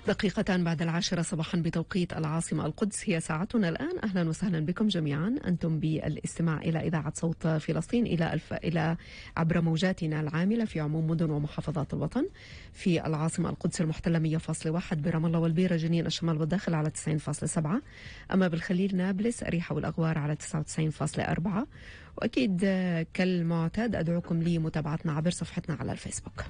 دقيقة بعد 10 صباحا بتوقيت العاصمة القدس، هي ساعتنا الآن. أهلا وسهلا بكم جميعا، أنتم بالاستماع إلى إذاعة صوت فلسطين إلى عبر موجاتنا العاملة في عموم مدن ومحافظات الوطن. في العاصمة القدس المحتلة 100.1، برام الله والبيرة جنين الشمال والداخل على 90.7، أما بالخليل نابلس أريحة والأغوار على 99.4. وأكيد كالمعتاد أدعوكم لمتابعتنا عبر صفحتنا على الفيسبوك.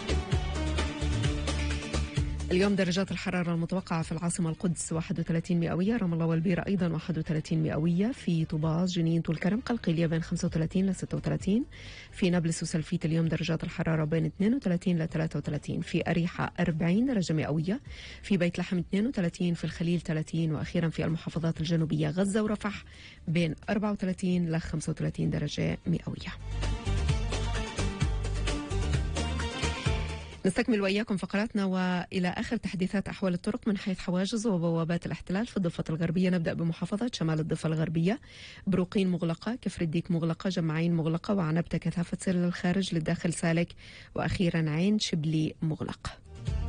اليوم درجات الحرارة المتوقعة في العاصمة القدس 31 مئوية، رام الله والبيرة أيضا 31 مئوية، في طوباس جنين طول كرم قلقيلية بين 35 ل 36، في نابلس وسلفيت اليوم درجات الحرارة بين 32 ل 33، في أريحة 40 درجة مئوية، في بيت لحم 32، في الخليل 30، وأخيرا في المحافظات الجنوبية غزة ورفح بين 34 ل 35 درجة مئوية. نستكمل وإياكم فقراتنا وإلى آخر تحديثات أحوال الطرق من حيث حواجز وبوابات الاحتلال. في الضفة الغربية نبدأ بمحافظة شمال الضفة الغربية، بروقين مغلقة، كفر الديك مغلقة، جمعين مغلقة، وعنبتة كثافة سير للخارج للداخل سالك، وأخيرا عين شبلي مغلق.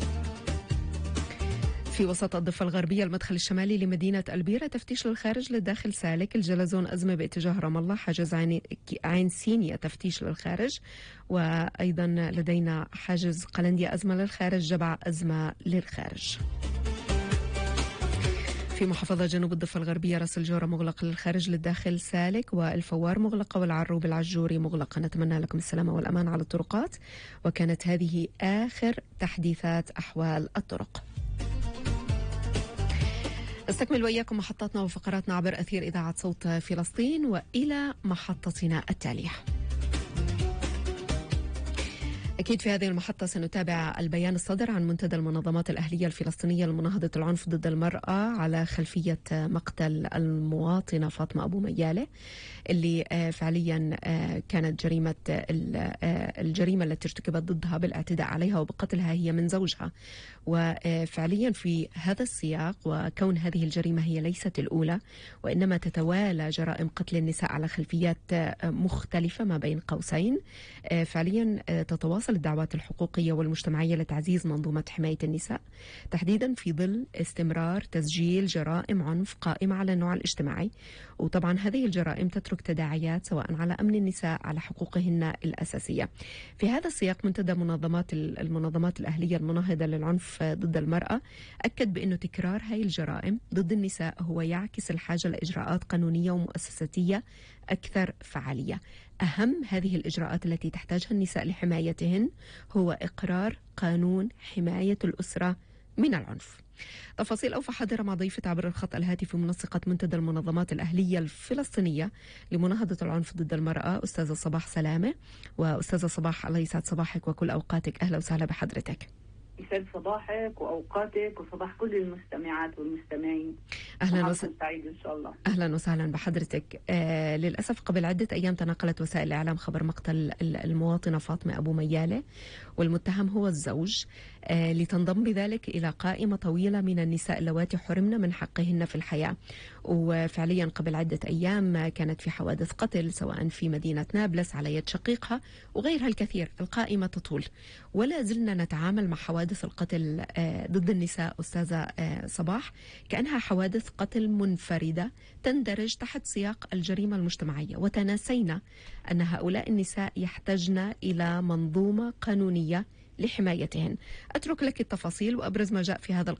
في وسط الضفة الغربية المدخل الشمالي لمدينة البيرة تفتيش للخارج للداخل سالك، الجلزون أزمة باتجاه رام الله، حاجز عين سينيا تفتيش للخارج، وأيضا لدينا حاجز قلنديا أزمة للخارج، جبع أزمة للخارج. في محافظة جنوب الضفة الغربية راس الجورة مغلق للخارج للداخل سالك، والفوار مغلقة، والعروب العجوري مغلقة. نتمنى لكم السلامة والأمان على الطرقات، وكانت هذه آخر تحديثات أحوال الطرق. نستكمل وإياكم محطاتنا وفقراتنا عبر أثير إذاعة صوت فلسطين، وإلى محطتنا التالية. أكيد في هذه المحطة سنتابع البيان الصادر عن منتدى المنظمات الأهلية الفلسطينية لمناهضة العنف ضد المرأة على خلفية مقتل المواطنة فاطمة أبو ميالة، اللي فعليا كانت الجريمة التي ارتكبت ضدها بالاعتداء عليها وبقتلها هي من زوجها. وفعليا في هذا السياق، وكون هذه الجريمة هي ليست الأولى، وإنما تتوالى جرائم قتل النساء على خلفيات مختلفة ما بين قوسين، فعليا تتواصل الدعوات الحقوقية والمجتمعية لتعزيز منظومة حماية النساء، تحديدا في ظل استمرار تسجيل جرائم عنف قائمة على النوع الاجتماعي. وطبعا هذه الجرائم تترك تداعيات سواء على أمن النساء، على حقوقهن الأساسية. في هذا السياق منتدى المنظمات الأهلية المناهضة للعنف ضد المرأة أكد بأنه تكرار هاي الجرائم ضد النساء هو يعكس الحاجة لإجراءات قانونية ومؤسساتية أكثر فعالية. أهم هذه الإجراءات التي تحتاجها النساء لحمايتهن هو إقرار قانون حماية الأسرة من العنف. تفاصيل أوفى حاضرة مع ضيفة عبر الخط الهاتفي منسقة منتدى المنظمات الأهلية الفلسطينية لمناهضة العنف ضد المرأة، أستاذة صباح سلامة. وأستاذة صباح، الله يسعد صباحك وكل أوقاتك، أهلا وسهلا بحضرتك. يسعد صباحك وأوقاتك وصباح كل المستمعات والمستمعين. أهلا وسهلا. سعيد إن شاء الله. أهلا وسهلا بحضرتك. للأسف قبل عدة أيام تناقلت وسائل الإعلام خبر مقتل المواطنة فاطمة أبو ميالة، والمتهم هو الزوج، لتنضم بذلك إلى قائمة طويلة من النساء اللواتي حرمن من حقهن في الحياة. وفعليا قبل عدة أيام كانت في حوادث قتل سواء في مدينة نابلس على يد شقيقها وغيرها الكثير. القائمة تطول، ولا زلنا نتعامل مع حوادث القتل ضد النساء أستاذة صباح كأنها حوادث قتل منفردة تندرج تحت سياق الجريمة المجتمعية، وتناسينا أن هؤلاء النساء يحتاجن إلى منظومة قانونية لحمايتهن. أترك لك التفاصيل وأبرز ما جاء في هذا